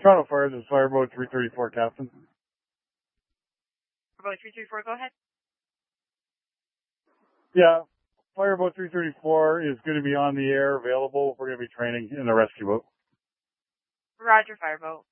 Toronto Fire, this is Fireboat 334, Captain. Fireboat 334, go ahead. Yeah, Fireboat 334 is going to be on the air, available. We're going to be training in the rescue boat. Roger, Fireboat.